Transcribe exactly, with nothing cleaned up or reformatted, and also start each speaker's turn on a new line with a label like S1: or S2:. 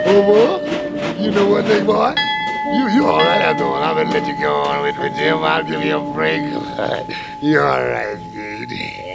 S1: Over. You know what, big boy? You you all right after all. I'm gonna let you go on with, with Jim. I'll give you a break. You all right, dude?